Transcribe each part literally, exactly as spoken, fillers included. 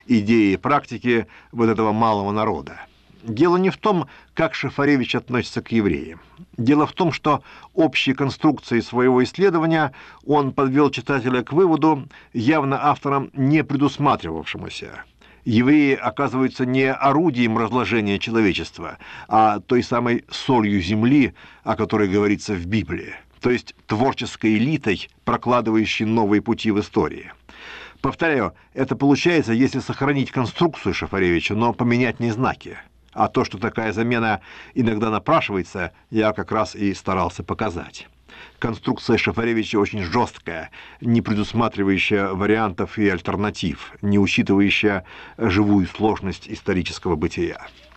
идеи и практики вот этого малого народа. Дело не в том, как Шафаревич относится к евреям. Дело в том, что общей конструкцией своего исследования он подвел читателя к выводу, явно автором не предусматривавшемуся. Евреи оказываются не орудием разложения человечества, а той самой солью земли, о которой говорится в Библии, то есть творческой элитой, прокладывающей новые пути в истории. Повторяю, это получается, если сохранить конструкцию Шафаревича, но поменять не знаки. А то, что такая замена иногда напрашивается, я как раз и старался показать. Конструкция Шафаревича очень жесткая, не предусматривающая вариантов и альтернатив, не учитывающая живую сложность исторического бытия.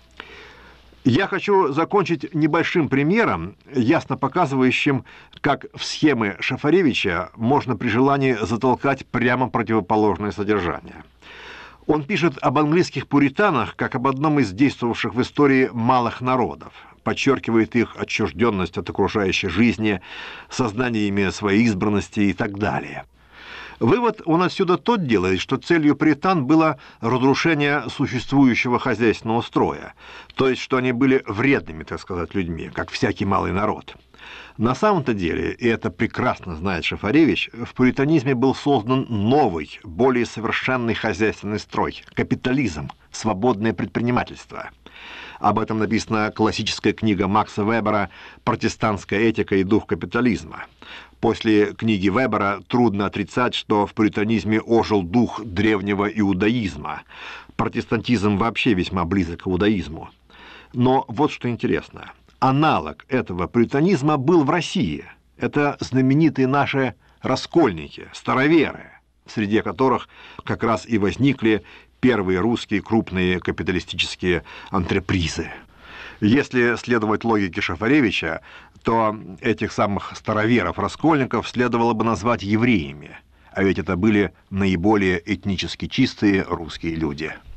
Я хочу закончить небольшим примером, ясно показывающим, как в схемы Шафаревича можно при желании затолкать прямо противоположное содержание. Он пишет об английских пуританах как об одном из действовавших в истории малых народов, подчеркивает их отчужденность от окружающей жизни, сознание ими своей избранности и так далее. Вывод он отсюда тот делает, что целью пуритан было разрушение существующего хозяйственного строя, то есть что они были вредными, так сказать, людьми, как всякий малый народ. На самом-то деле, и это прекрасно знает Шафаревич, в пуританизме был создан новый, более совершенный хозяйственный строй – капитализм, свободное предпринимательство. Об этом написана классическая книга Макса Вебера «Протестантская этика и дух капитализма». После книги Вебера трудно отрицать, что в пуританизме ожил дух древнего иудаизма. Протестантизм вообще весьма близок к иудаизму. Но вот что интересно. Аналог этого пуританизма был в России. Это знаменитые наши раскольники, староверы, среди которых как раз и возникли первые русские крупные капиталистические антрепризы. Если следовать логике Шафаревича, то этих самых староверов-раскольников следовало бы назвать евреями, а ведь это были наиболее этнически чистые русские люди.